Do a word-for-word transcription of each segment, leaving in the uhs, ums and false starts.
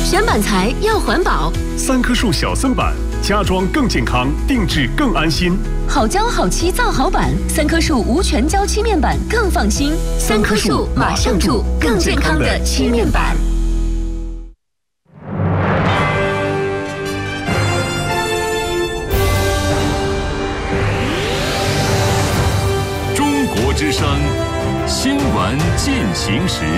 选板材要环保， 三棵树小森板，家装更健康，定制更安心。 好胶好漆造好板，三棵树无全胶漆面板更放心。三棵树马上住，更健康的漆面板。 中国之声新闻进行时。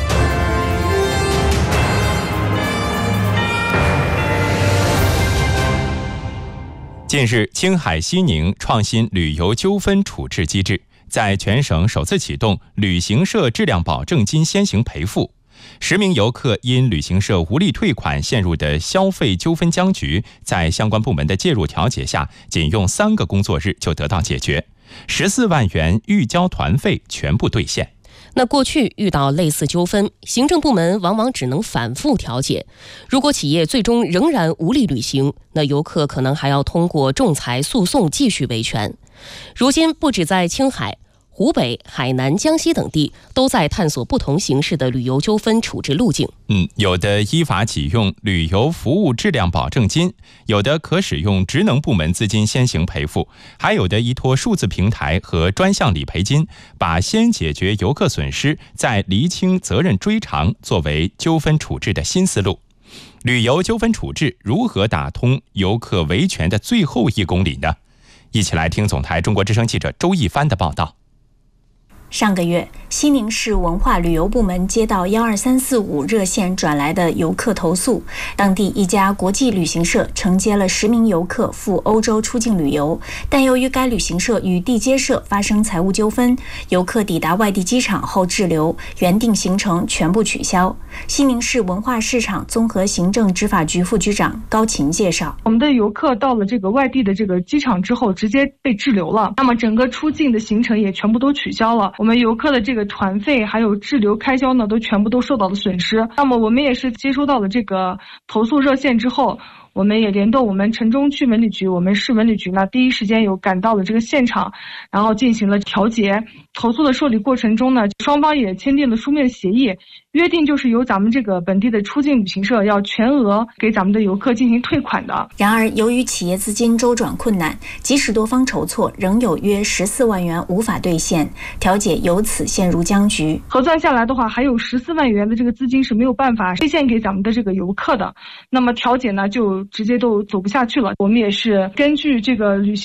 近日，青海西宁创新旅游纠纷处置机制，在全省首次启动旅行社质量保证金先行赔付。十名游客因旅行社无力退款陷入的消费纠纷僵局，在相关部门的介入调解下，仅用三个工作日就得到解决，十四万元预交团费全部兑现。 那过去遇到类似纠纷，行政部门往往只能反复调解。如果企业最终仍然无力履行，那游客可能还要通过仲裁诉讼继续维权。如今，不止在青海、湖北、海南、江西等地都在探索不同形式的旅游纠纷处置路径。 嗯，有的依法启用旅游服务质量保证金，有的可使用职能部门资金先行赔付，还有的依托数字平台和专项理赔金，把先解决游客损失，再厘清责任追偿作为纠纷处置的新思路。旅游纠纷处置如何打通游客维权的最后一公里呢？一起来听总台中国之声记者周一帆的报道。 上个月，西宁市文化旅游部门接到一二三四五热线转来的游客投诉，当地一家国际旅行社承接了十名游客赴欧洲出境旅游，但由于该旅行社与地接社发生财务纠纷，游客抵达外地机场后滞留，原定行程全部取消。西宁市文化市场综合行政执法局副局长高琴介绍， 我们的游客到了这个外地的这个机场之后，直接被滞留了，那么整个出境的行程也全部都取消了。我们游客的这个团费还有滞留开销呢，都全部都受到了损失。那么我们也是接收到了这个投诉热线之后，我们也联动我们城中区文旅局，我们市文旅局呢，第一时间有赶到了这个现场，然后进行了调解。投诉的受理过程中呢，双方也签订了书面协议，约定就是由咱们这个本地的出境旅行社要全额给咱们的游客进行退款的。 然而，由于企业资金周转困难，即使多方筹措，仍有约十四万元无法兑现，调解由此陷入僵局。 核算下来的话，还有十四万元的这个资金是没有办法兑现给咱们的这个游客的。那么调解呢，就直接都走不下去了。我们也是根据这个旅行